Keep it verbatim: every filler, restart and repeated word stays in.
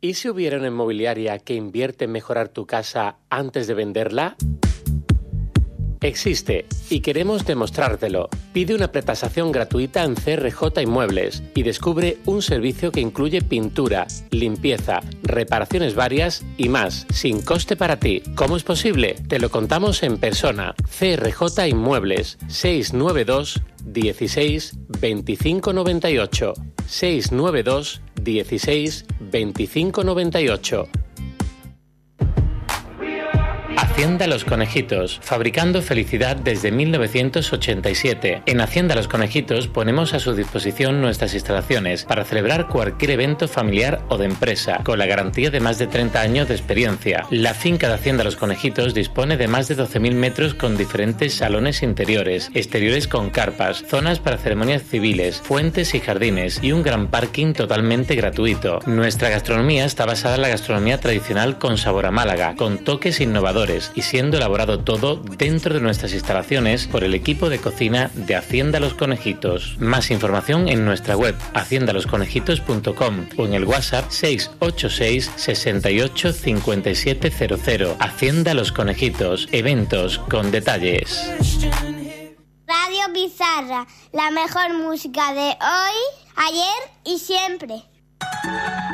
¿Y si hubiera una inmobiliaria que invierte en mejorar tu casa antes de venderla? Existe y queremos demostrártelo. Pide una pretasación gratuita en C R J Inmuebles y descubre un servicio que incluye pintura, limpieza, reparaciones varias y más, sin coste para ti. ¿Cómo es posible? Te lo contamos en persona. C R J Inmuebles, seiscientos noventa y dos, dieciséis, veinticinco noventa y ocho. seiscientos noventa y dos, dieciséis, veinticinco noventa y ocho. Hacienda Los Conejitos, fabricando felicidad desde mil novecientos ochenta y siete. En Hacienda Los Conejitos ponemos a su disposición nuestras instalaciones para celebrar cualquier evento familiar o de empresa, con la garantía de más de treinta años de experiencia. La finca de Hacienda Los Conejitos dispone de más de doce mil metros con diferentes salones interiores, exteriores con carpas, zonas para ceremonias civiles, fuentes y jardines y un gran parking totalmente gratuito. Nuestra gastronomía está basada en la gastronomía tradicional con sabor a Málaga, con toques innovadores y siendo elaborado todo dentro de nuestras instalaciones por el equipo de cocina de Hacienda Los Conejitos. Más información en nuestra web hacienda los conejitos punto com o en el WhatsApp seis ocho seis, seis ocho, cinco siete cero cero. Hacienda Los Conejitos, eventos con detalles. Radio Bizarra, la mejor música de hoy, ayer y siempre.